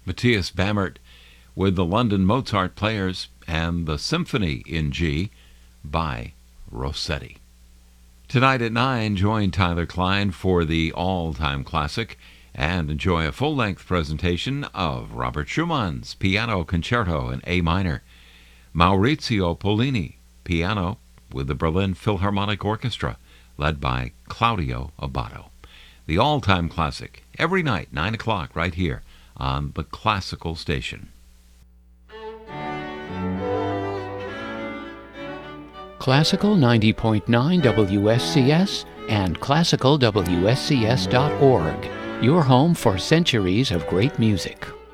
Matthias Bammert with the London Mozart Players and the Symphony in G by Rossetti. Tonight at 9, join Tyler Klein for the all-time classic and enjoy a full-length presentation of Robert Schumann's Piano Concerto in A minor, Maurizio Pollini, piano with the Berlin Philharmonic Orchestra, led by Claudio Abbado. The all-time classic, every night, 9 o'clock, right here on the Classical Station. Classical 90.9 WSCS and classicalwscs.org, your home for centuries of great music.